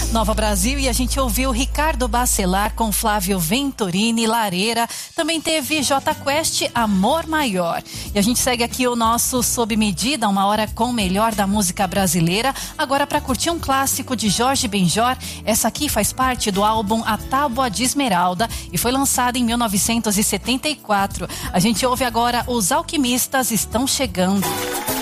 Nova Brasil, e a gente ouviu Ricardo Bacelar com Flávio Venturini, Lareira. Também teve Jota Quest, Amor Maior. E a gente segue aqui o nosso Sob Medida, uma hora com o melhor da música brasileira. Agora para curtir um clássico de Jorge Benjor. Essa aqui faz parte do álbum A Tábua de Esmeralda e foi lançada em 1974. A gente ouve agora Os Alquimistas Estão Chegando.